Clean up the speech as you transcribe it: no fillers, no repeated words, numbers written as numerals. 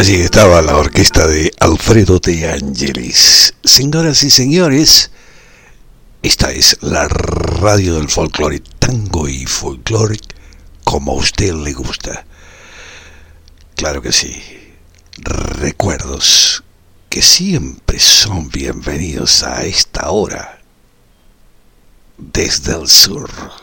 Allí estaba la orquesta de Alfredo De Angelis. Señoras y señores, esta es la radio del folclore, tango y folclore como a usted le gusta. Claro que sí. Recuerdos que siempre son bienvenidos a esta hora desde el sur.